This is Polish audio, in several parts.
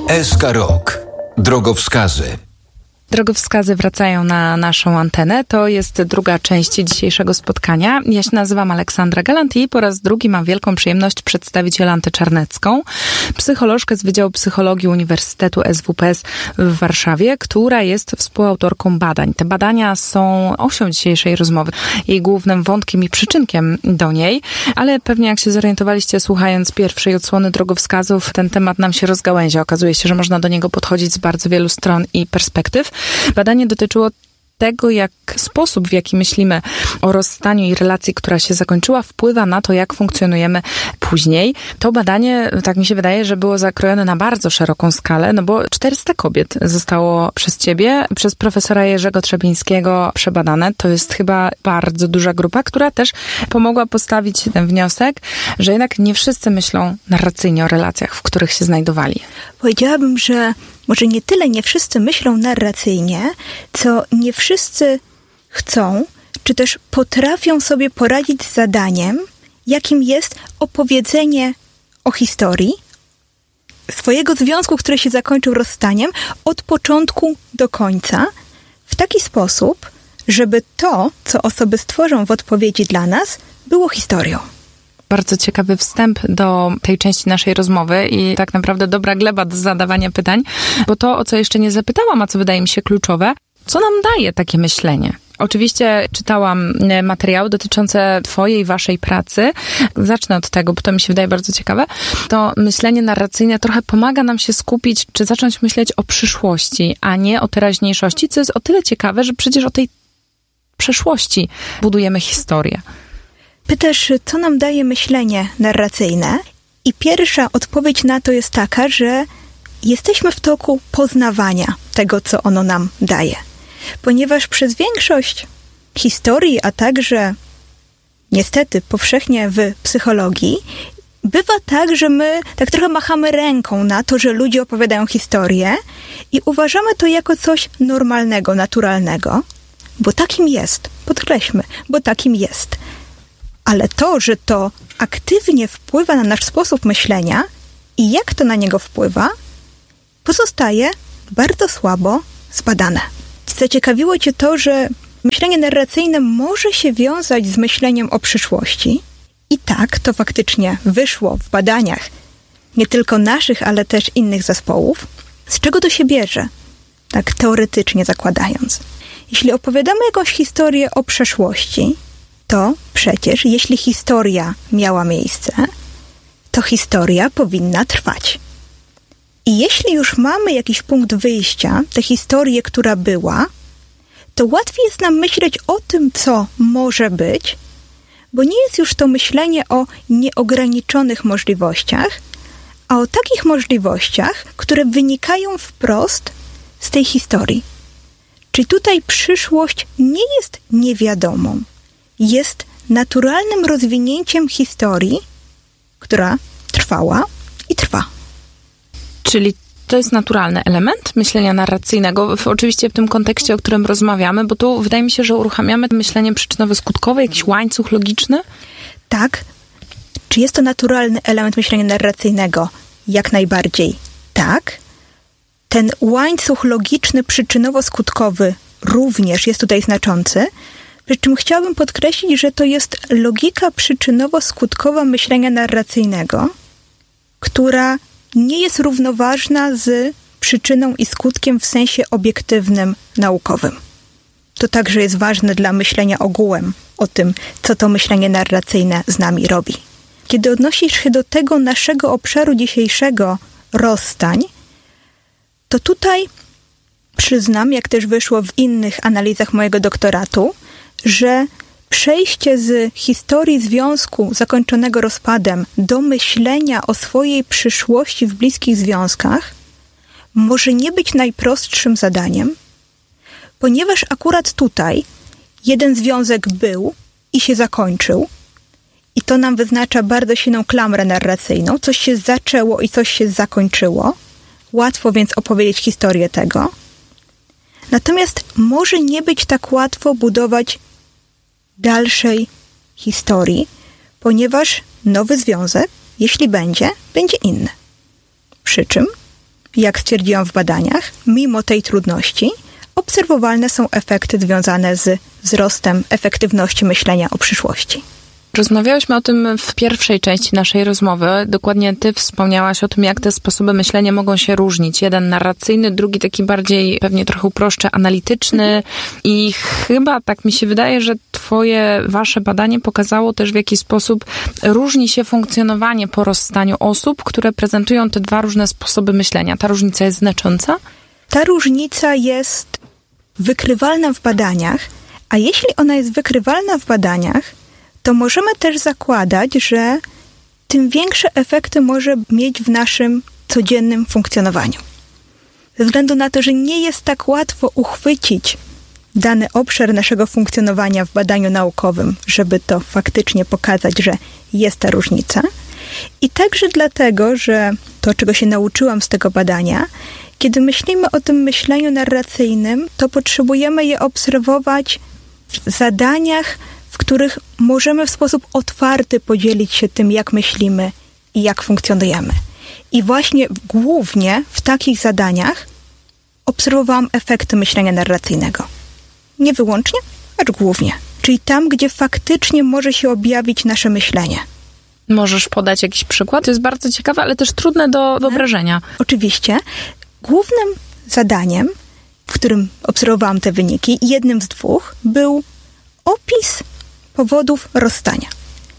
SK Rok. Drogowskazy. Drogowskazy wracają na naszą antenę. To jest druga część dzisiejszego spotkania. Ja się nazywam Aleksandra Galant i po raz drugi mam wielką przyjemność przedstawić Jolantę Czarnecką, psycholożkę z Wydziału Psychologii Uniwersytetu SWPS w Warszawie, która jest współautorką badań. Te badania są osią dzisiejszej rozmowy, jej głównym wątkiem i przyczynkiem do niej, ale pewnie jak się zorientowaliście słuchając pierwszej odsłony drogowskazów, ten temat nam się rozgałęzia. Okazuje się, że można do niego podchodzić z bardzo wielu stron i perspektyw. Badanie dotyczyło tego, jak sposób, w jaki myślimy o rozstaniu i relacji, która się zakończyła, wpływa na to, jak funkcjonujemy później. To badanie, tak mi się wydaje, że było zakrojone na bardzo szeroką skalę, no bo 400 kobiet zostało przez ciebie, przez profesora Jerzego Trzebińskiego przebadane. To jest chyba bardzo duża grupa, która też pomogła postawić ten wniosek, że jednak nie wszyscy myślą narracyjnie o relacjach, w których się znajdowali. Powiedziałabym, że może nie tyle nie wszyscy myślą narracyjnie, co nie wszyscy chcą, czy też potrafią sobie poradzić z zadaniem, jakim jest opowiedzenie o historii swojego związku, który się zakończył rozstaniem, od początku do końca, w taki sposób, żeby to, co osoby stworzą w odpowiedzi dla nas, było historią. Bardzo ciekawy wstęp do tej części naszej rozmowy i tak naprawdę dobra gleba do zadawania pytań, bo to, o co jeszcze nie zapytałam, a co wydaje mi się kluczowe, co nam daje takie myślenie? Oczywiście czytałam materiały dotyczące twojej, waszej pracy. Zacznę od tego, bo to mi się wydaje bardzo ciekawe. To myślenie narracyjne trochę pomaga nam się skupić, czy zacząć myśleć o przyszłości, a nie o teraźniejszości, co jest o tyle ciekawe, że przecież o tej przeszłości budujemy historię. Pytasz, co nam daje myślenie narracyjne? I pierwsza odpowiedź na to jest taka, że jesteśmy w toku poznawania tego, co ono nam daje. Ponieważ przez większość historii, a także niestety powszechnie w psychologii, bywa tak, że my tak trochę machamy ręką na to, że ludzie opowiadają historię i uważamy to jako coś normalnego, naturalnego, bo takim jest. Podkreślmy, bo takim jest. Ale to, że to aktywnie wpływa na nasz sposób myślenia i jak to na niego wpływa, pozostaje bardzo słabo zbadane. Zaciekawiło cię to, że myślenie narracyjne może się wiązać z myśleniem o przyszłości. I tak to faktycznie wyszło w badaniach nie tylko naszych, ale też innych zespołów. Z czego to się bierze? Tak teoretycznie zakładając. Jeśli opowiadamy jakąś historię o przeszłości, to przecież jeśli historia miała miejsce, to historia powinna trwać. I jeśli już mamy jakiś punkt wyjścia, tę historię, która była, to łatwiej jest nam myśleć o tym, co może być, bo nie jest już to myślenie o nieograniczonych możliwościach, a o takich możliwościach, które wynikają wprost z tej historii. Czyli tutaj przyszłość nie jest niewiadomą. Jest naturalnym rozwinięciem historii, która trwała i trwa. Czyli to jest naturalny element myślenia narracyjnego, oczywiście w tym kontekście, o którym rozmawiamy, bo tu wydaje mi się, że uruchamiamy myślenie przyczynowo-skutkowe, jakiś łańcuch logiczny? Tak. Czy jest to naturalny element myślenia narracyjnego? Jak najbardziej tak. Ten łańcuch logiczny, przyczynowo-skutkowy również jest tutaj znaczący, przy czym chciałabym podkreślić, że to jest logika przyczynowo-skutkowa myślenia narracyjnego, która nie jest równoważna z przyczyną i skutkiem w sensie obiektywnym, naukowym. To także jest ważne dla myślenia ogółem o tym, co to myślenie narracyjne z nami robi. Kiedy odnosisz się do tego naszego obszaru dzisiejszego rozstań, to tutaj przyznam, jak też wyszło w innych analizach mojego doktoratu, że przejście z historii związku zakończonego rozpadem do myślenia o swojej przyszłości w bliskich związkach może nie być najprostszym zadaniem, ponieważ akurat tutaj jeden związek był i się zakończył i to nam wyznacza bardzo silną klamrę narracyjną. Coś się zaczęło i coś się zakończyło. Łatwo więc opowiedzieć historię tego. Natomiast może nie być tak łatwo budować dalszej historii, ponieważ nowy związek, jeśli będzie, będzie inny. Przy czym jak stwierdziłam w badaniach, mimo tej trudności, obserwowalne są efekty związane z wzrostem efektywności myślenia o przyszłości. Rozmawiałyśmy o tym w pierwszej części naszej rozmowy. Dokładnie ty wspomniałaś o tym, jak te sposoby myślenia mogą się różnić. Jeden narracyjny, drugi taki bardziej, pewnie trochę uproszczę, analityczny. I chyba tak mi się wydaje, że wasze badanie pokazało też, w jaki sposób różni się funkcjonowanie po rozstaniu osób, które prezentują te dwa różne sposoby myślenia. Ta różnica jest znacząca? Ta różnica jest wykrywalna w badaniach, a jeśli ona jest wykrywalna w badaniach, to możemy też zakładać, że tym większe efekty może mieć w naszym codziennym funkcjonowaniu. Ze względu na to, że nie jest tak łatwo uchwycić dany obszar naszego funkcjonowania w badaniu naukowym, żeby to faktycznie pokazać, że jest ta różnica. I także dlatego, że to, czego się nauczyłam z tego badania, kiedy myślimy o tym myśleniu narracyjnym, to potrzebujemy je obserwować w zadaniach, w których możemy w sposób otwarty podzielić się tym, jak myślimy i jak funkcjonujemy. I właśnie głównie w takich zadaniach obserwowałam efekty myślenia narracyjnego. Nie wyłącznie, acz głównie. Czyli tam, gdzie faktycznie może się objawić nasze myślenie. Możesz podać jakiś przykład? To jest bardzo ciekawe, ale też trudne do wyobrażenia. Oczywiście. Głównym zadaniem, w którym obserwowałam te wyniki, jednym z dwóch, był opis powodów rozstania.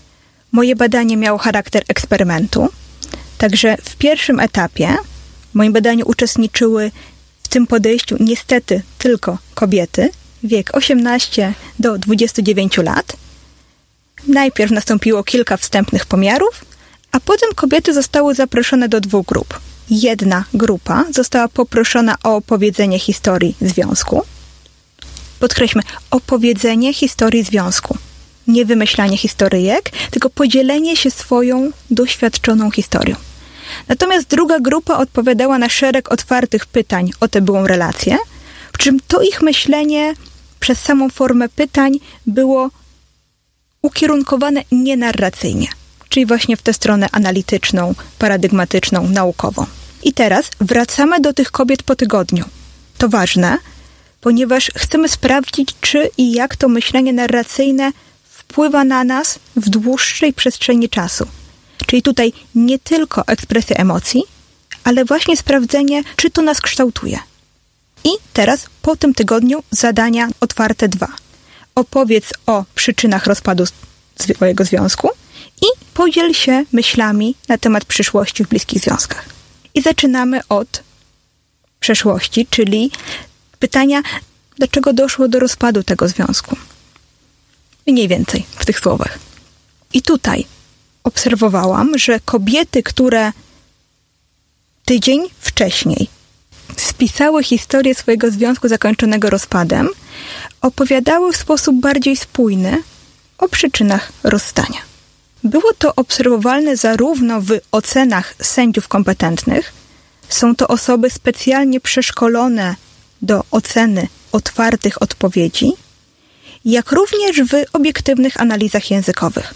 Moje badanie miało charakter eksperymentu, także w pierwszym etapie w moim badaniu uczestniczyły w tym podejściu niestety tylko kobiety, wiek 18 do 29 lat. Najpierw nastąpiło kilka wstępnych pomiarów, a potem kobiety zostały zaproszone do dwóch grup. Jedna grupa została poproszona o opowiedzenie historii związku. Podkreślmy, opowiedzenie historii związku. Nie wymyślanie historyjek, tylko podzielenie się swoją doświadczoną historią. Natomiast druga grupa odpowiadała na szereg otwartych pytań o tę byłą relację, przy czym to ich myślenie przez samą formę pytań było ukierunkowane nienarracyjnie, czyli właśnie w tę stronę analityczną, paradygmatyczną, naukową. I teraz wracamy do tych kobiet po tygodniu. To ważne, ponieważ chcemy sprawdzić, czy i jak to myślenie narracyjne wpływa na nas w dłuższej przestrzeni czasu. Czyli tutaj nie tylko ekspresja emocji, ale właśnie sprawdzenie, czy to nas kształtuje. I teraz po tym tygodniu zadania otwarte 2. Opowiedz o przyczynach rozpadu swojego związku i podziel się myślami na temat przyszłości w bliskich związkach. I zaczynamy od przeszłości, czyli pytania, dlaczego doszło do rozpadu tego związku. Mniej więcej w tych słowach. I tutaj obserwowałam, że kobiety, które tydzień wcześniej spisały historię swojego związku zakończonego rozpadem, opowiadały w sposób bardziej spójny o przyczynach rozstania. Było to obserwowalne zarówno w ocenach sędziów kompetentnych, są to osoby specjalnie przeszkolone do oceny otwartych odpowiedzi, jak również w obiektywnych analizach językowych.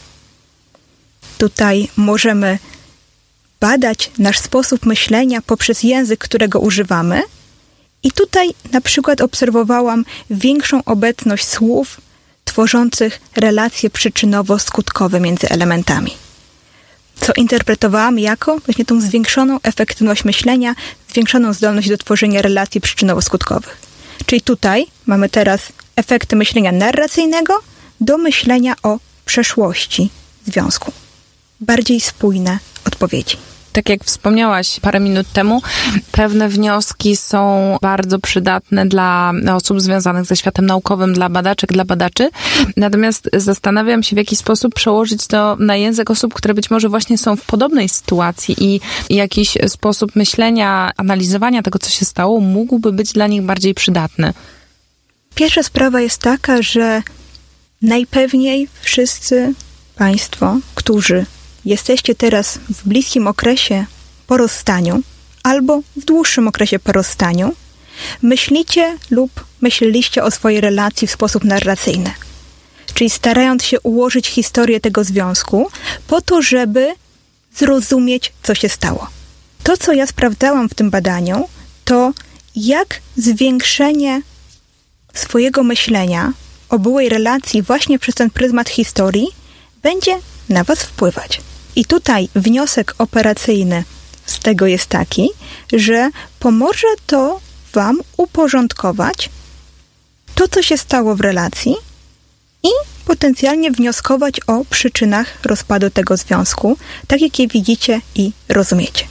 Tutaj możemy badać nasz sposób myślenia poprzez język, którego używamy. I tutaj na przykład obserwowałam większą obecność słów tworzących relacje przyczynowo-skutkowe między elementami. Co interpretowałam jako właśnie tą zwiększoną efektywność myślenia, zwiększoną zdolność do tworzenia relacji przyczynowo-skutkowych. Czyli tutaj mamy teraz efekty myślenia narracyjnego do myślenia o przeszłości związku. Bardziej spójne odpowiedzi. Tak jak wspomniałaś parę minut temu, pewne wnioski są bardzo przydatne dla osób związanych ze światem naukowym, dla badaczek, dla badaczy. Natomiast zastanawiam się, w jaki sposób przełożyć to na język osób, które być może właśnie są w podobnej sytuacji i jakiś sposób myślenia, analizowania tego, co się stało, mógłby być dla nich bardziej przydatny. Pierwsza sprawa jest taka, że najpewniej wszyscy Państwo, którzy jesteście teraz w bliskim okresie po rozstaniu albo w dłuższym okresie po rozstaniu, myślicie lub myśleliście o swojej relacji w sposób narracyjny. Czyli starając się ułożyć historię tego związku po to, żeby zrozumieć, co się stało. To, co ja sprawdzałam w tym badaniu, to jak zwiększenie swojego myślenia o byłej relacji właśnie przez ten pryzmat historii będzie na was wpływać. I tutaj wniosek operacyjny z tego jest taki, że pomoże to wam uporządkować to, co się stało w relacji i potencjalnie wnioskować o przyczynach rozpadu tego związku, tak jak je widzicie i rozumiecie.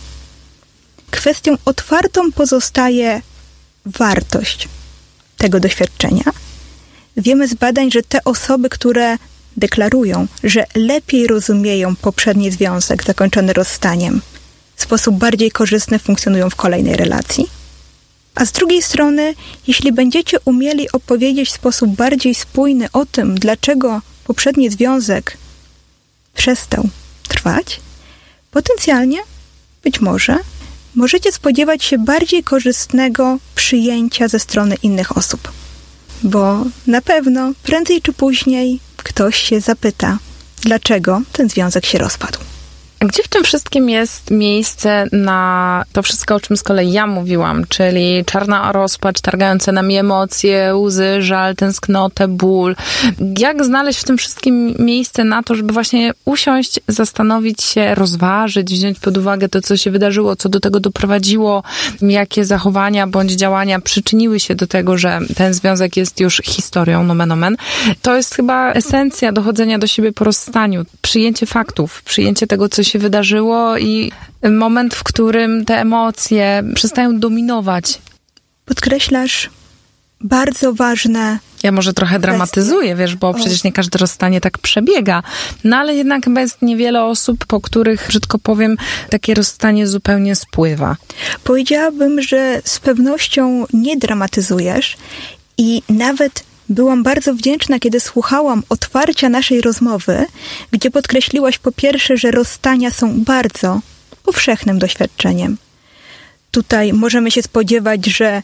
Kwestią otwartą pozostaje wartość tego doświadczenia. Wiemy z badań, że te osoby, które deklarują, że lepiej rozumieją poprzedni związek zakończony rozstaniem, w sposób bardziej korzystny funkcjonują w kolejnej relacji. A z drugiej strony, jeśli będziecie umieli opowiedzieć w sposób bardziej spójny o tym, dlaczego poprzedni związek przestał trwać, potencjalnie, być może, możecie spodziewać się bardziej korzystnego przyjęcia ze strony innych osób. Bo na pewno prędzej czy później ktoś się zapyta, dlaczego ten związek się rozpadł. Gdzie w tym wszystkim jest miejsce na to wszystko, o czym z kolei ja mówiłam, czyli czarna rozpacz, targające nami emocje, łzy, żal, tęsknotę, ból. Jak znaleźć w tym wszystkim miejsce na to, żeby właśnie usiąść, zastanowić się, rozważyć, wziąć pod uwagę to, co się wydarzyło, co do tego doprowadziło, jakie zachowania bądź działania przyczyniły się do tego, że ten związek jest już historią, nomen omen. To jest chyba esencja dochodzenia do siebie po rozstaniu. Przyjęcie faktów, przyjęcie tego, co się wydarzyło i moment, w którym te emocje przestają dominować. Podkreślasz bardzo ważne... Ja może trochę dramatyzuję, wiesz, bo przecież nie każde rozstanie tak przebiega. No ale jednak chyba jest niewiele osób, po których, brzydko powiem, takie rozstanie zupełnie spływa. Powiedziałabym, że z pewnością nie dramatyzujesz i nawet byłam bardzo wdzięczna, kiedy słuchałam otwarcia naszej rozmowy, gdzie podkreśliłaś po pierwsze, że rozstania są bardzo powszechnym doświadczeniem. Tutaj możemy się spodziewać, że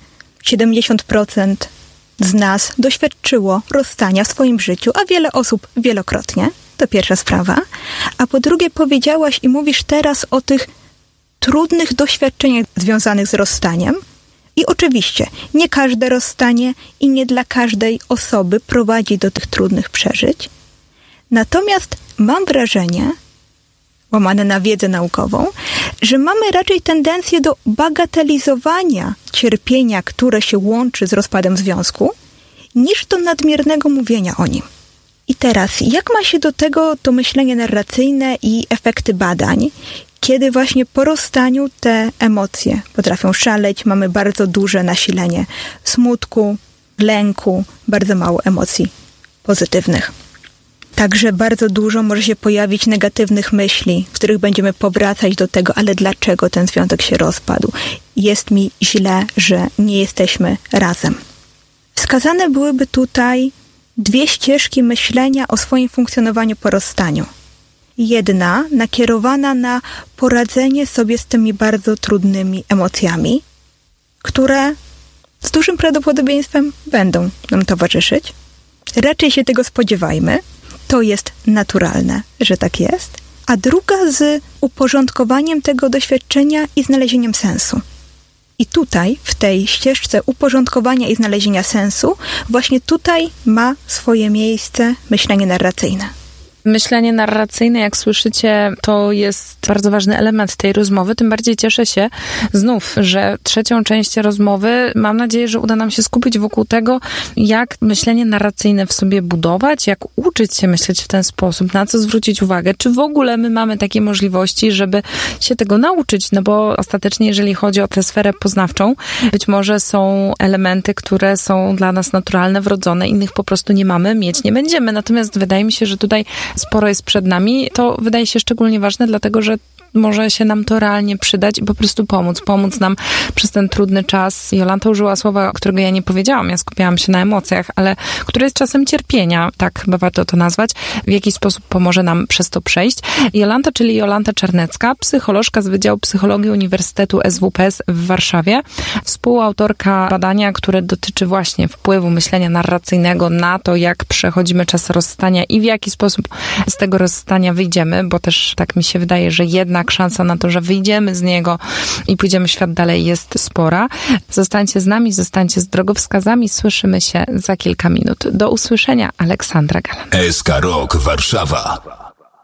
70% z nas doświadczyło rozstania w swoim życiu, a wiele osób wielokrotnie. To pierwsza sprawa. A po drugie powiedziałaś i mówisz teraz o tych trudnych doświadczeniach związanych z rozstaniem. I oczywiście nie każde rozstanie i nie dla każdej osoby prowadzi do tych trudnych przeżyć. Natomiast mam wrażenie, łamane na wiedzę naukową, że mamy raczej tendencję do bagatelizowania cierpienia, które się łączy z rozpadem związku, niż do nadmiernego mówienia o nim. I teraz, jak ma się do tego to myślenie narracyjne i efekty badań, kiedy właśnie po rozstaniu te emocje potrafią szaleć, mamy bardzo duże nasilenie smutku, lęku, bardzo mało emocji pozytywnych. Także bardzo dużo może się pojawić negatywnych myśli, w których będziemy powracać do tego, ale dlaczego ten związek się rozpadł? Jest mi źle, że nie jesteśmy razem. Wskazane byłyby tutaj dwie ścieżki myślenia o swoim funkcjonowaniu po rozstaniu. Jedna nakierowana na poradzenie sobie z tymi bardzo trudnymi emocjami, które z dużym prawdopodobieństwem będą nam towarzyszyć. Raczej się tego spodziewajmy. To jest naturalne, że tak jest. A druga z uporządkowaniem tego doświadczenia i znalezieniem sensu. I tutaj, w tej ścieżce uporządkowania i znalezienia sensu, właśnie tutaj ma swoje miejsce myślenie narracyjne. Myślenie narracyjne, jak słyszycie, to jest bardzo ważny element tej rozmowy. Tym bardziej cieszę się znów, że trzecią część rozmowy mam nadzieję, że uda nam się skupić wokół tego, jak myślenie narracyjne w sobie budować, jak uczyć się myśleć w ten sposób, na co zwrócić uwagę, czy w ogóle my mamy takie możliwości, żeby się tego nauczyć, no bo ostatecznie, jeżeli chodzi o tę sferę poznawczą, być może są elementy, które są dla nas naturalne, wrodzone, innych po prostu nie mamy, mieć nie będziemy. Natomiast wydaje mi się, że tutaj sporo jest przed nami. To wydaje się szczególnie ważne, dlatego że może się nam to realnie przydać i po prostu pomóc nam przez ten trudny czas. Jolanta użyła słowa, którego ja nie powiedziałam, ja skupiałam się na emocjach, ale które jest czasem cierpienia, tak chyba warto to nazwać, w jaki sposób pomoże nam przez to przejść. Jolanta, czyli Jolanta Czarnecka, psycholożka z Wydziału Psychologii Uniwersytetu SWPS w Warszawie, współautorka badania, które dotyczy właśnie wpływu myślenia narracyjnego na to, jak przechodzimy czas rozstania i w jaki sposób z tego rozstania wyjdziemy, bo też tak mi się wydaje, że jednak szansa na to, że wyjdziemy z niego i pójdziemy w świat dalej jest spora. Zostańcie z nami, zostańcie z drogowskazami. Słyszymy się za kilka minut. Do usłyszenia. Aleksandra Galant. SK Rok Warszawa.